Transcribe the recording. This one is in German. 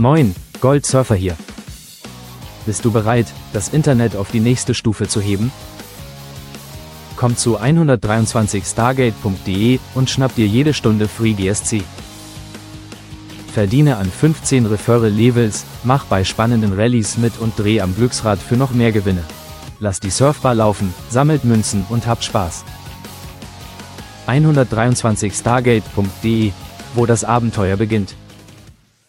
Moin, Goldsurfer hier. Bist du bereit, das Internet auf die nächste Stufe zu heben? Komm zu 123stargate.de und schnapp dir jede Stunde Free GSC. Verdiene an 15 Referral-Levels, mach bei spannenden Rallyes mit und dreh am Glücksrad für noch mehr Gewinne. Lass die Surfbar laufen, sammelt Münzen und habt Spaß. 123stargate.de, wo das Abenteuer beginnt.